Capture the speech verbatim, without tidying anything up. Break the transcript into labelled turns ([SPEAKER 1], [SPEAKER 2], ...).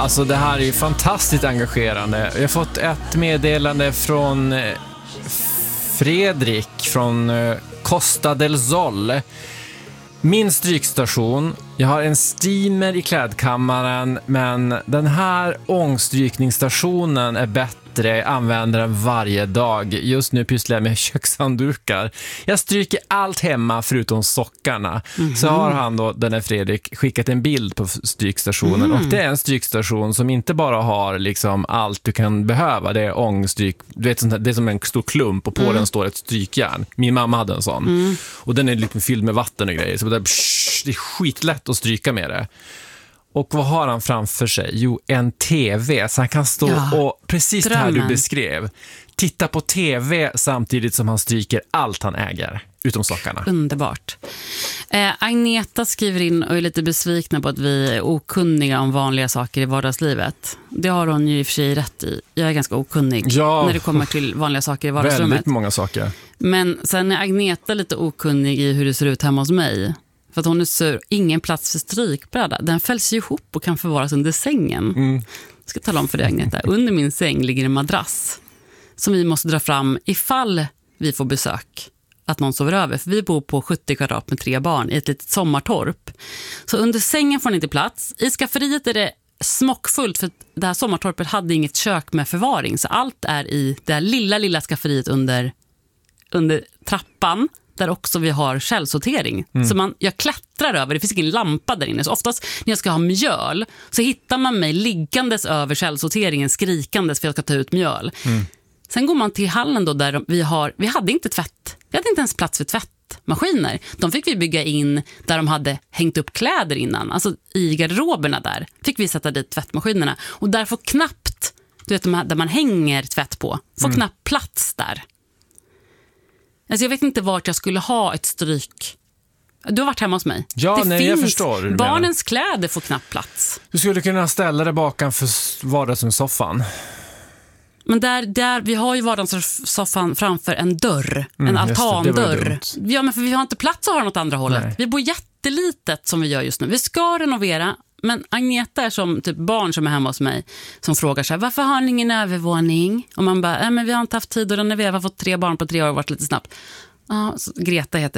[SPEAKER 1] alltså det här är ju fantastiskt engagerande. Jag har fått ett meddelande från Fredrik från Costa del Sol. Min strykstation. Jag har en steamer i klädkammaren, men den här ångstrykningsstationen är bättre. Jag använder den varje dag. Just nu pysslar jag med kökshanddukar. Jag stryker allt hemma förutom sockarna. Mm-hmm. Så har han då, den här Fredrik, skickat en bild på strykstationen. Mm. Och det är en strykstation som inte bara har liksom allt du kan behöva. Det är ångstryk. Du vet, det är som en stor klump och på mm. den står ett strykjärn. Min mamma hade en sån. Mm. Och den är liksom fylld med vatten och grejer. Så det är, psh, det är skitlätt att stryka med det. Och vad har han framför sig? Jo, en tv. Så han kan stå ja, och, precis drömmen. Det här du beskrev, titta på tv samtidigt som han stryker allt han äger, utom sockarna.
[SPEAKER 2] Underbart. Eh, Agneta skriver in och är lite besvikna på att vi är okunniga om vanliga saker i vardagslivet. Det har hon ju i och för sig rätt i. Jag är ganska okunnig ja, när det kommer till vanliga saker i vardagsrummet.
[SPEAKER 1] Väldigt många saker.
[SPEAKER 2] Men sen är Agneta lite okunnig i hur det ser ut hemma hos mig. För att hon är sur, ingen plats för strykbräda. Den fälls ju ihop och kan förvaras under sängen. Mm. Jag ska tala om för dig, Agneta. Under min säng ligger en madrass som vi måste dra fram ifall vi får besök. Att någon sover över. För vi bor på sjuttio kvadrat med tre barn i ett litet sommartorp. Så under sängen får ni inte plats. I skafferiet är det smockfullt, för det här sommartorpet hade inget kök med förvaring. Så allt är i det här lilla, lilla skafferiet under, under trappan. Där också vi har källsortering. Mm. Så man, jag klättrar över, det finns ingen lampa där inne. Så oftast när jag ska ha mjöl så hittar man mig liggandes över källsorteringen, skrikandes för jag ska ta ut mjöl. Mm. Sen går man till hallen då där vi har, vi hade inte tvätt. Vi hade inte ens plats för tvättmaskiner. De fick vi bygga in där de hade hängt upp kläder innan. Alltså i garderoberna där fick vi sätta dit tvättmaskinerna. Och där får knappt, du vet, där man hänger tvätt på, får mm. knappt plats där. Alltså jag vet inte vart jag skulle ha ett stryk. Du har varit hemma hos mig.
[SPEAKER 1] Ja,
[SPEAKER 2] det
[SPEAKER 1] nej,
[SPEAKER 2] finns,
[SPEAKER 1] jag förstår.
[SPEAKER 2] Barnens kläder får knappt plats.
[SPEAKER 1] Du skulle kunna ställa det bakom för vardagsrumssoffan.
[SPEAKER 2] Men där, där, vi har ju vardagssoffan framför en dörr. Mm, en altandörr. Ja, men för vi har inte plats att ha något andra hållet. Nej. Vi bor jättelitet som vi gör just nu. Vi ska renovera. Men Agneta är som typ barn som är hemma hos mig som frågar så här: varför har ni ingen övervåning? Och man bara, nej men vi har inte haft tid att renovera, vi har fått tre barn på tre år och varit lite snabbt. Ja, så Greta heter